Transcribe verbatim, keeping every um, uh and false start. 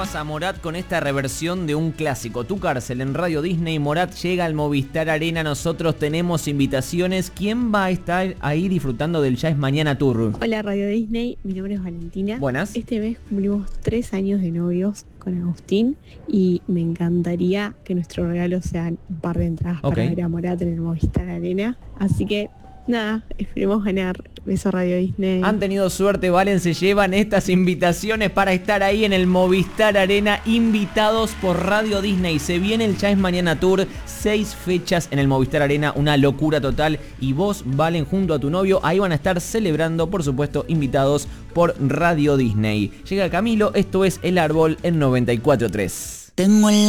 más a Morat con esta reversión de un clásico. Tu cárcel en Radio Disney. Morat llega al Movistar Arena. Nosotros tenemos invitaciones. ¿Quién va a estar ahí disfrutando del Ya es Mañana Tour? Hola Radio Disney, mi nombre es Valentina. Buenas. Este mes cumplimos tres años de novios con Agustín y me encantaría que nuestro regalo sean un par de entradas Ok. para ver a Morat en el Movistar Arena. Así que nada, esperemos ganar. Beso Radio Disney. Han tenido suerte, Valen, se llevan estas invitaciones para estar ahí en el Movistar Arena, invitados por Radio Disney. Se viene el Ya es Mañana Tour, seis fechas en el Movistar Arena, una locura total. Y vos, Valen, junto a tu novio, ahí van a estar celebrando, por supuesto, invitados por Radio Disney. Llega Camilo, esto es El Árbol en noventa y cuatro punto tres. Tengo el